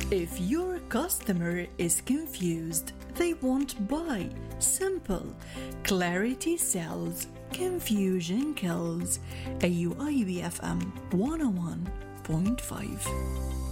If your customer is confused, they won't buy. Simple. Clarity sells. Confusion kills. AUIB FM 101.5.